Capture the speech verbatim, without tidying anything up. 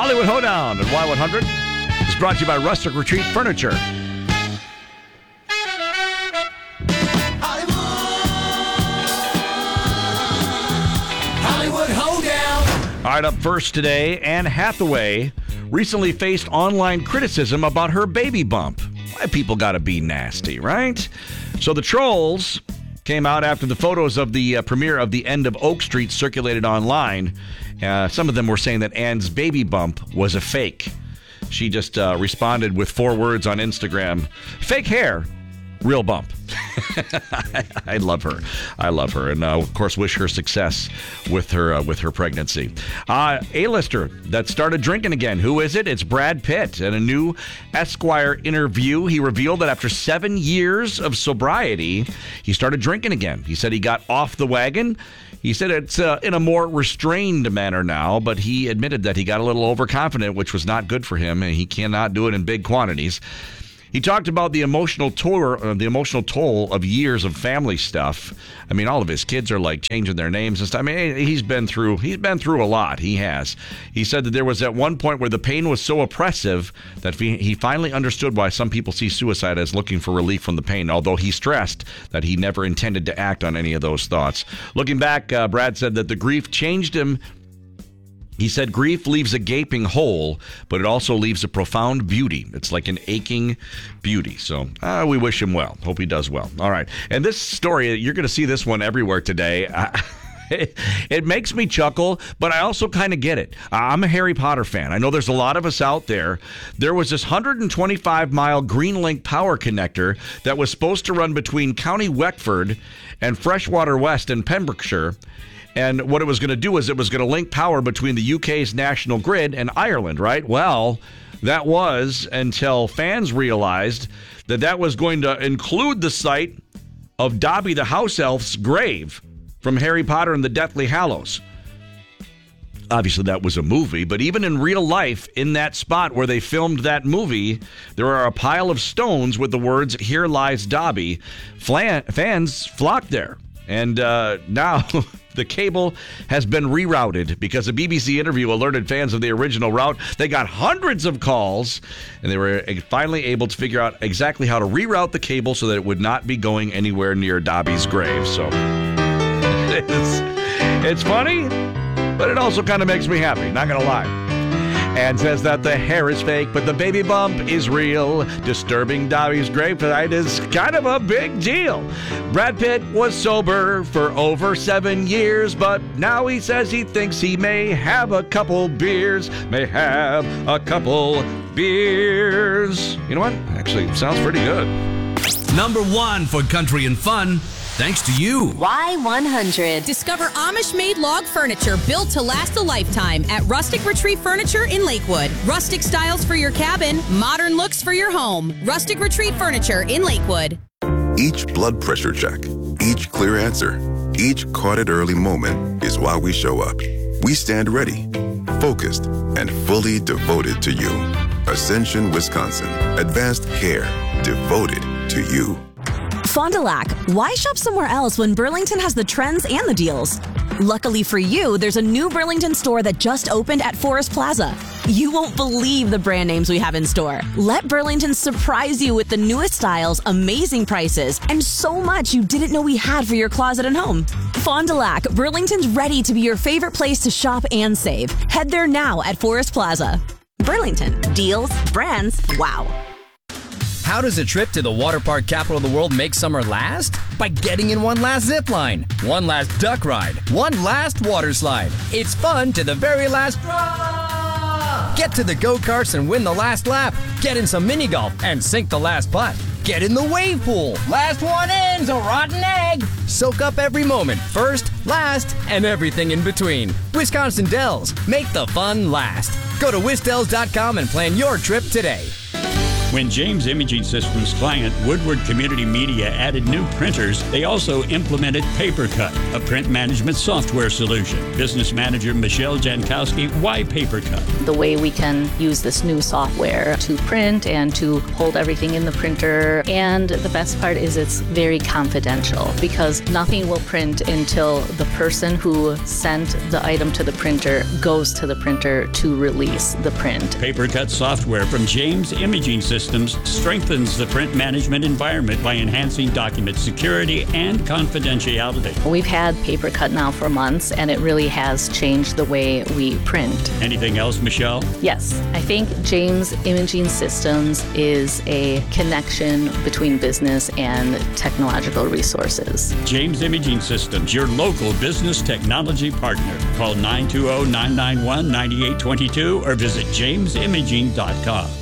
Hollywood Hoedown at Y one hundred is brought to you by Rustic Retreat Furniture. Hollywood, Hollywood Hoedown. All right, up first today, Anne Hathaway recently faced online criticism about her baby bump. Why people gotta be nasty, right? So the trolls came out after the photos of the uh, premiere of The End of Oak Street circulated online. Uh, some of them were saying that Anne's baby bump was a fake. She just uh, responded with four words on Instagram: fake hair, real bump. I, I love her. I love her, and uh, of course, wish her success with her uh, with her pregnancy. Uh, A-lister that started drinking again. Who is it? It's Brad Pitt. In a new Esquire interview, he revealed that after seven years of sobriety, he started drinking again. He said he got off the wagon. He said it's uh, in a more restrained manner now, but he admitted that he got a little overconfident, which was not good for him, and he cannot do it in big quantities. He talked about the emotional toll, uh, the emotional toll of years of family stuff. I mean, all of his kids are like changing their names and stuff. I mean, he's been through, he's been through a lot. He has. He said that there was at one point where the pain was so oppressive that he, he finally understood why some people see suicide as looking for relief from the pain, although he stressed that he never intended to act on any of those thoughts. Looking back, uh, Brad said that the grief changed him. He said grief leaves a gaping hole, but it also leaves a profound beauty. It's like an aching beauty. So uh, we wish him well. Hope he does well. All right. And this story, you're going to see this one everywhere today. Uh, it, it makes me chuckle, but I also kind of get it. I'm a Harry Potter fan. I know there's a lot of us out there. There was this one hundred twenty-five mile Greenlink power connector that was supposed to run between County Wexford and Freshwater West in Pembrokeshire. And what it was going to do is it was going to link power between the U K's national grid and Ireland, right? Well, that was until fans realized that that was going to include the site of Dobby the House Elf's grave from Harry Potter and the Deathly Hallows. Obviously, that was a movie, but even in real life, in that spot where they filmed that movie, there are a pile of stones with the words, "Here lies Dobby." Flan- fans flocked there. And uh, now the cable has been rerouted because a B B C interview alerted fans of the original route. They got hundreds of calls, and they were finally able to figure out exactly how to reroute the cable so that it would not be going anywhere near Dobby's grave. So it's, it's funny, but it also kind of makes me happy, not going to lie. And says that the hair is fake, but the baby bump is real. Disturbing Dobby's grave tonight is kind of a big deal. Brad Pitt was sober for over seven years, but now he says he thinks he may have a couple beers. May have a couple beers. You know what? Actually, it sounds pretty good. Number one for country and fun. Thanks to you. Y one hundred. Discover Amish-made log furniture built to last a lifetime at Rustic Retreat Furniture in Lakewood. Rustic styles for your cabin, modern looks for your home. Rustic Retreat Furniture in Lakewood. Each blood pressure check, each clear answer, each caught it early moment is why we show up. We stand ready, focused, and fully devoted to you. Ascension, Wisconsin. Advanced care devoted to you. Fond du Lac, why shop somewhere else when Burlington has the trends and the deals? Luckily for you, there's a new Burlington store that just opened at Forest Plaza. You won't believe the brand names we have in store. Let Burlington surprise you with the newest styles, amazing prices, and so much you didn't know we had for your closet and home. Fond du Lac, Burlington's ready to be your favorite place to shop and save. Head there now at Forest Plaza. Burlington, deals, brands, wow. How does a trip to the water park capital of the world make summer last? By getting in one last zip line, one last duck ride, one last water slide. It's fun to the very last drop. Get to the go-karts and win the last lap. Get in some mini golf and sink the last putt. Get in the wave pool. Last one in's a rotten egg. Soak up every moment, first, last, and everything in between. Wisconsin Dells, make the fun last. Go to wisdells dot com and plan your trip today. When James Imaging Systems client Woodward Community Media added new printers, they also implemented PaperCut, a print management software solution. Business manager Michelle Jankowski, why PaperCut? The way we can use this new software to print and to hold everything in the printer. And the best part is it's very confidential because nothing will print until the person who sent the item to the printer goes to the printer to release the print. PaperCut software from James Imaging Systems strengthens the print management environment by enhancing document security and confidentiality. We've had PaperCut now for months, and it really has changed the way we print. Anything else, Michelle? Yes, I think James Imaging Systems is a connection between business and technological resources. James Imaging Systems, your local business technology partner. Call nine two zero, nine nine one, nine eight two two or visit james imaging dot com.